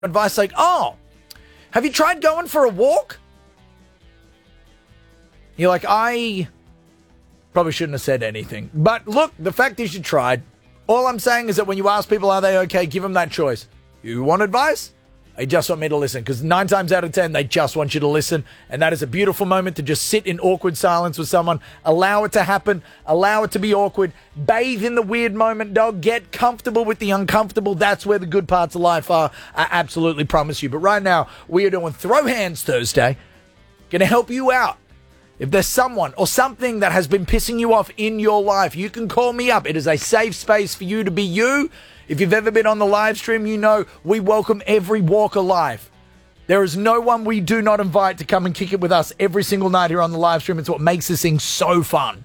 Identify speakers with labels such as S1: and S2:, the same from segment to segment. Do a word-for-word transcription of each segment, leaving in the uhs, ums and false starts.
S1: advice like, oh, have you tried going for a walk? You're like, I probably shouldn't have said anything. But look, the fact is you tried. All I'm saying is that when you ask people, are they okay, give them that choice. You want advice? They just want me to listen, because nine times out of ten, they just want you to listen. And that is a beautiful moment to just sit in awkward silence with someone. Allow it to happen. Allow it to be awkward. Bathe in the weird moment, dog. Get comfortable with the uncomfortable. That's where the good parts of life are. I absolutely promise you. But right now, we are doing Throw Hands Thursday. Going to help you out. If there's someone or something that has been pissing you off in your life, you can call me up. It is a safe space for you to be you. If you've ever been on the live stream, you know we welcome every walk of life. There is no one we do not invite to come and kick it with us every single night here on the live stream. It's what makes this thing so fun.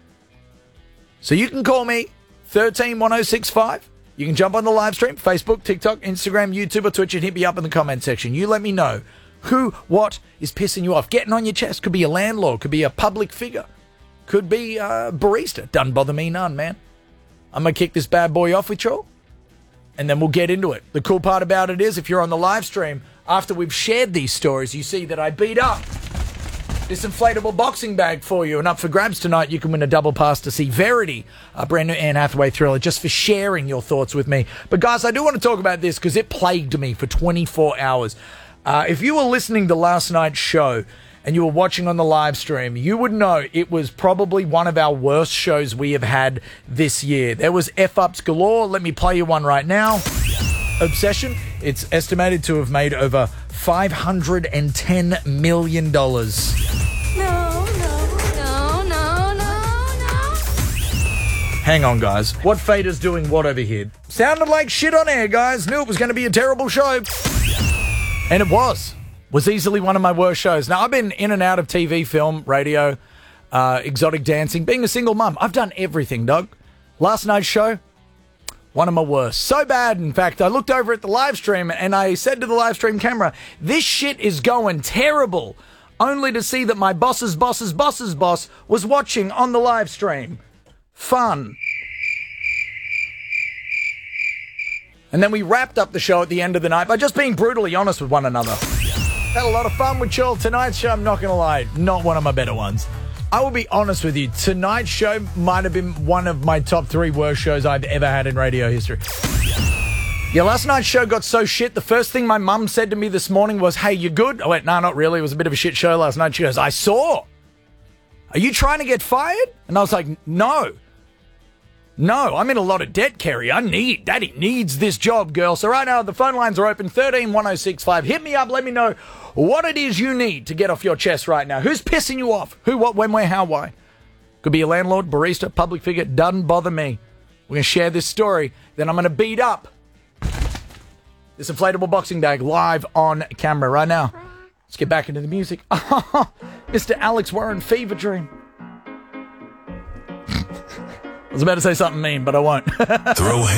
S1: So you can call me, one three one oh six five. You can jump on the live stream, Facebook, TikTok, Instagram, YouTube, or Twitch, and hit me up in the comment section. You let me know who, what is pissing you off. Getting on your chest. Could be a landlord. Could be a public figure. Could be a barista. Doesn't bother me none, man. I'm going to kick this bad boy off with you, and then we'll get into it. The cool part about it is, if you're on the live stream, after we've shared these stories, you see that I beat up this inflatable boxing bag for you. And up for grabs tonight, you can win a double pass to see Verity, a brand new Anne Hathaway thriller, just for sharing your thoughts with me. But guys, I do want to talk about this because it plagued me for twenty-four hours. Uh, if you were listening to last night's show and you were watching on the live stream, you would know it was probably one of our worst shows we have had this year. There was F-ups galore. Let me play you one right now. Obsession. It's estimated to have made over five hundred ten million dollars.
S2: No, no, no, no, no, no.
S1: Hang on, guys. What fate is doing what over here? Sounded like shit on air, guys. Knew it was going to be a terrible show. And it was. Was easily one of my worst shows. Now, I've been in and out of T V, film, radio, uh, exotic dancing, being a single mum. I've done everything, dog. Last night's show, one of my worst. So bad, in fact, I looked over at the live stream and I said to the live stream camera, this shit is going terrible. Only to see that my boss's boss's boss's boss was watching on the live stream. Fun. And then we wrapped up the show at the end of the night by just being brutally honest with one another. Had a lot of fun with y'all. Tonight's show, I'm not going to lie, not one of my better ones. I will be honest with you. Tonight's show might have been one of my top three worst shows I've ever had in radio history. Yeah, last night's show got so shit. The first thing my mum said to me this morning was, hey, you good? I went, no, not really. It was a bit of a shit show last night. She goes, I saw. Are you trying to get fired? And I was like, no. No, I'm in a lot of debt, Kerry. I need, Daddy needs this job, girl. So right now, the phone lines are open, one three one oh six five. Hit me up, let me know what it is you need to get off your chest right now. Who's pissing you off? Who, what, when, where, how, why? Could be a landlord, barista, public figure. Doesn't bother me. We're going to share this story. Then I'm going to beat up this inflatable boxing bag live on camera right now. Let's get back into the music. Mister Alex Warren, Fever Dream. I was about to say something mean, but I won't. Throw